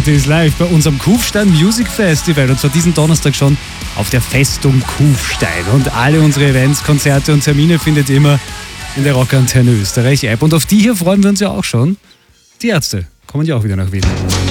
Partys live bei unserem Kufstein Music Festival. Und zwar diesen Donnerstag schon auf der Festung Kufstein. Und alle unsere Events, Konzerte und Termine findet ihr immer in der Rockantenne Österreich App. Und auf die hier freuen wir uns ja auch schon. Die Ärzte kommen ja auch wieder nach Wien.